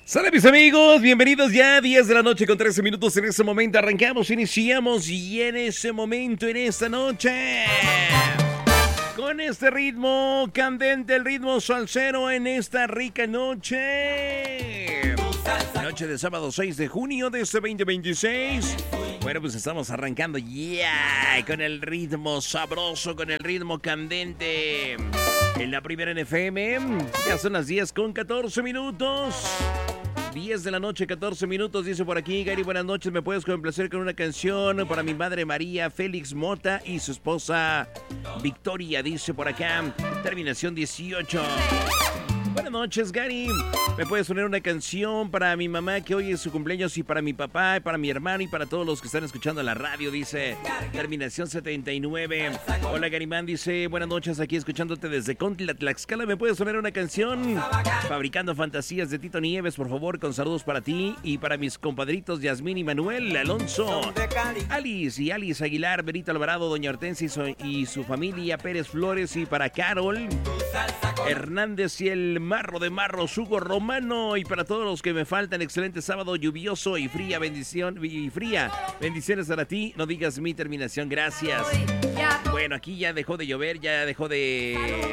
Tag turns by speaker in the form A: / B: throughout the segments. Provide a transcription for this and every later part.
A: Sale mis amigos, bienvenidos ya, 10 de la noche con 13 minutos en este momento, arrancamos, iniciamos y en ese momento, en esta noche, con este ritmo candente, el ritmo salsero en esta rica noche, noche de sábado 6 de junio de este 2026, bueno pues estamos arrancando ya con el ritmo sabroso, con el ritmo candente, en la primera NFM, ya son las 10 con 14 minutos. 10 de la noche, 14 minutos, dice por aquí Gary, buenas noches, me puedes complacer con una canción para mi madre María Félix Mota y su esposa Victoria, dice por acá, terminación 18. Buenas noches, Gary. ¿Me puedes poner una canción para mi mamá que hoy es su cumpleaños y para mi papá, y para mi hermano y para todos los que están escuchando la radio? Dice terminación 79. Hola, Garimán, dice buenas noches, aquí escuchándote desde Contla, Tlaxcala. ¿Me puedes poner una canción? Fabricando Fantasías de Tito Nieves, por favor, con saludos para ti y para mis compadritos Yasmín y Manuel Alonso, Alice Aguilar, Benito Alvarado, Doña Hortensia y su familia, Pérez Flores, y para Carol Hernández y el Marro de Marros, Hugo Romano, y para todos los que me faltan, excelente sábado lluvioso y fría, bendiciones para ti, no digas mi terminación, gracias. Bueno, aquí ya dejó de llover, ya dejó de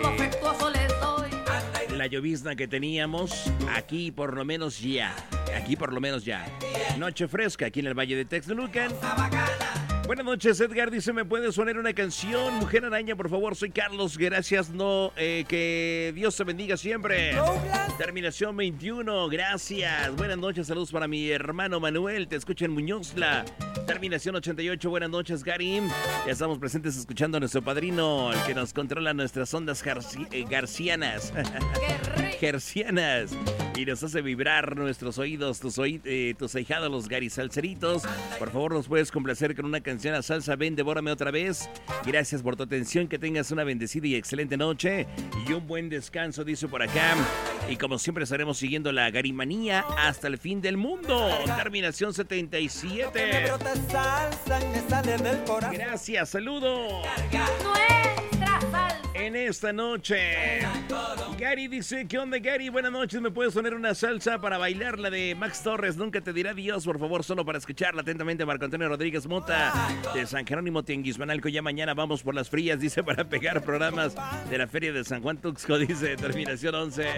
A: la llovizna que teníamos, aquí por lo menos ya, noche fresca aquí en el Valle de Texmelucan. Buenas noches, Edgar, dice, ¿me puedes poner una canción? Mujer Araña, por favor, soy Carlos, gracias, que Dios te bendiga siempre. Terminación 21, gracias. Buenas noches, saludos para mi hermano Manuel, te escucho en Muñozla. Terminación 88, buenas noches, Gary. Ya estamos presentes escuchando a nuestro padrino, el que nos controla nuestras ondas garcianas. Gercianas. Y nos hace vibrar nuestros oídos, tus ahijados, los garisalceritos. Por favor, nos puedes complacer con una canción a salsa. Ven, devórame otra vez. Gracias por tu atención, que tengas una bendecida y excelente noche y un buen descanso, dice por acá. Y como siempre estaremos siguiendo la garimanía hasta el fin del mundo. Terminación 77. Gracias, saludos. En esta noche, Gary dice, ¿qué onda, Gary? Buenas noches, ¿me puedes poner una salsa para bailar la de Max Torres? Nunca te dirá Dios, por favor, solo para escucharla atentamente. Marco Antonio Rodríguez Mota, de San Jerónimo Tianguismanalco. Ya mañana vamos por las frías, dice, para pegar programas de la Feria de San Juan Tuxco, dice, terminación 11.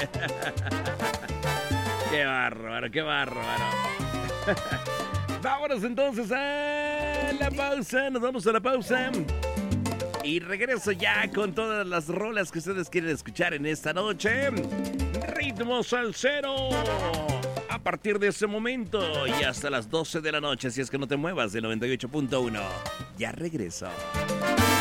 A: Qué bárbaro, qué bárbaro. Vámonos entonces a la pausa, nos vamos a la pausa. Y regreso ya con todas las rolas que ustedes quieren escuchar en esta noche. Ritmo salsero. A partir de ese momento y hasta las 12 de la noche, si es que no te muevas, de 98.1. Ya regreso.